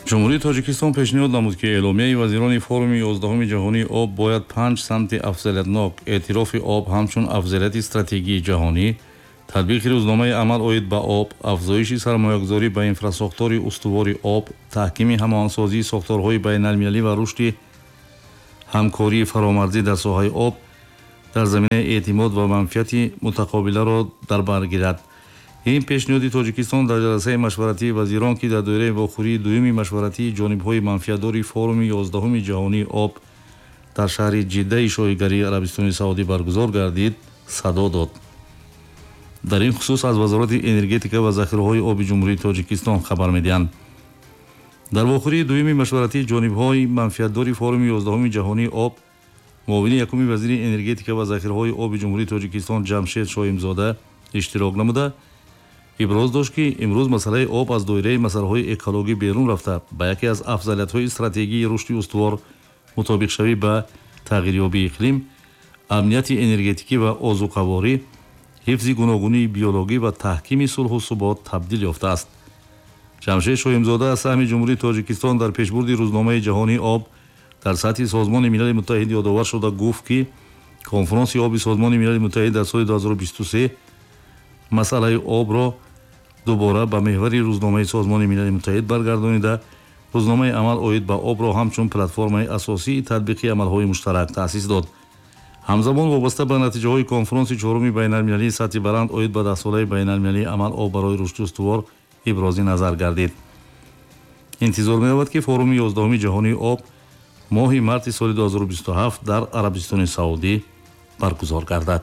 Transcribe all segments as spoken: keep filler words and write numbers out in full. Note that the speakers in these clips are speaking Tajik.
ҷумҳурии Тоҷикистон пешниҳод намуд, ки эъломияи вазирони форуми ёздаҳуми ҷаҳонии об бояд панҷ самти афзалиятнок эътирофи об ҳамчун афзалияти стратегии ҷаҳонӣ, татбиқи рӯзномаи амал оид ба об, афзоиши сармоягузорӣ ба инфраструктураи устувори об, таҳкими ҳамоҳангсозии сохторҳои байналмилалӣ ва рушди ҳамкории фаромарзӣ дар соҳаи об дар заминаи эътимод ва манфиати мутақобиларо дар бар гирад. ин пешниҳоди Тоҷикистон дар ҷаласаи машваратии вазирон, ки дар доираи вохӯрии дуюми машваратии ҷонибҳои манфиатдори форуми ёздаҳуми ҷаҳонии об дар шаҳри ҷиддаи шоҳигарии Арабистони Саудӣ баргузор гардид, садо дод. дар ин хусус аз Вазорати энергетика ва захираҳои оби ҷумҳурии Тоҷикистон хабар медиҳанд. дар вохӯрии дуюми машваратии ҷонибҳои манфиатдори форуми ёздаҳуми ҷаҳонии об, муовини якуми вазири энергетика ва захираҳои оби ҷумҳурии Тоҷикистон Ҷамшед Шоимзода иштирок намуда, иброз дошт, ки имрӯз масъалаи об аз доираи масъалаҳои экологӣ берун рафта ба яке аз афзалиятҳои стратегии рушди устувор, мутобиқшавӣ ба тағйирёбии иқлим, амнияти энергетикӣ ва озуқаворӣ, ҳифзи гуногунии биологӣ ва таҳкими сулҳу субот табдил ёфтааст. ҷамшед Шоимзода аз саҳми ҷумҳурии Тоҷикистон дар пешбурди рӯзномаи ҷаҳонии об дар сатҳи Созмони Милали Муттаҳид ёдовар шуда гуфт, ки конфронси оби Созмони Милали Муттаҳид дар соли дуҳазору бисту се масъалаи обро дубора ба меҳвари рӯзномаи Созмони Милали Муттаҳид баргардонида, рӯзномаи амал оид ба обро ҳамчун платформаи асосии татбиқи амалҳои муштарак таъсис дод. ҳамзамон вобаста ба натиҷаҳои конфронси чоруми байналмилалии сатҳи баланд оид ба даҳсолаи байналмилалии амал об барои рушди устувор ибрози назар гардид. интизор меёбад, ки форуми ёздаҳуми ҷаҳонии об моҳи марти соли дуҳазору бисту ҳафт дар Арабистони Саудӣ баргузор гардад.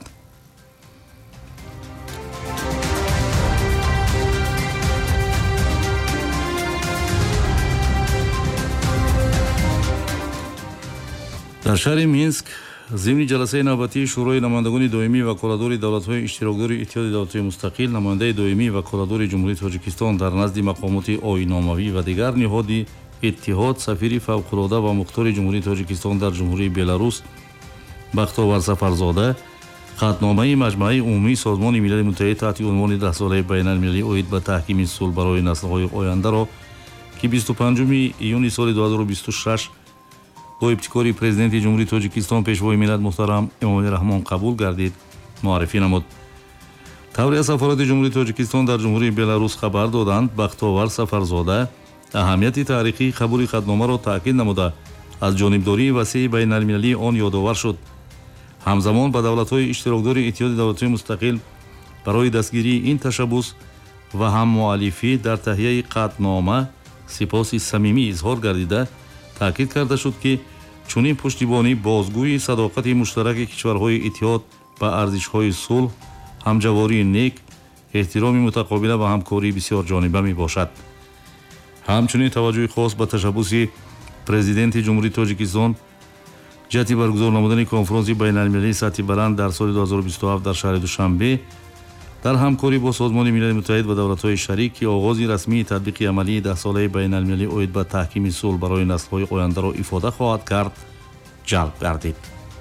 дар шаҳри Минск зимни ҷаласаи навбатии шӯрои намояндагони доимӣ ва ваколадори давлатҳои иштирокдори Иттиҳоди давлатҳои мустақил, намояндаи доимӣ ва ваколадори ҷумҳурии Тоҷикистон дар назди мақомоти оиномавӣ ва дигар ниҳоди иттиҳод, сафири фавқулода ва мухтори ҷумҳурии Тоҷикистон дар ҷумҳурии Беларус Бахтовар Сафарзода қатномаи маҷмӯаи умумии Созмони Милали Муттаҳид таҳти унвони даҳсолаи байналмилалӣ оид ба таҳкими сулҳ барои наслҳои ояндаро, ки бисту панҷуми июни соли дуҳазору бисту шаш бо ибтикори президенти ҷумҳурии Тоҷикистон пешвои миллат муҳтарам Эмомали Раҳмон қабул гардид, муаррифӣ намуд. таври аз сафорати ҷумҳурии Тоҷикистон дар ҷумҳурии Беларус хабар доданд, Бахтовар Сафарзода аҳамияти таърихии қабули қатномаро таъкид намуда, аз ҷонибдории васеъи байналмилалии он ёдовар шуд. ҳамзамон ба давлатҳои иштирокдори Иттиҳоди давлатҳои мустақил барои дастгирии ин ташаббус ва ҳаммуаллифӣ дар таҳияи қатнома сипоси самимӣ изҳор гардида, таъкид карда шуд, ки чунин пуштибонӣ бозгӯи садоқати муштараки кишварҳои иттиҳод ба арзишҳои сулҳ, ҳамҷавории нек, эҳтироми мутақобила ва ҳамкории бисёрҷониба мебошад. ҳамчунин таваҷҷӯҳи хос ба ташаббуси президенти ҷумҳурии Тоҷикистон ҷиҳати баргузор намудани конфронси байналмилалии сатҳи баланд дар соли дуҳазору бисту ҳафт дар шаҳри Душанбе дар ҳамкорӣ бо Созмони Милали Муттаҳид ва давлатҳои шарик, ки оғози расмии татбиқи амалии даҳсолаи байналмилалӣ оид ба таҳкими сулҳ барои наслҳои ояндаро ифода хоҳад кард, ҷалб гардид.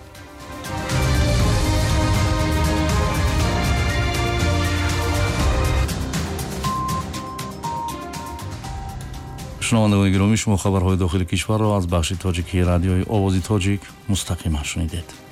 шунавандагони гиромӣ, шумо хабарҳои дохили кишварро аз бахши тоҷикии радиои Овози Тоҷик мустақиман шунидед.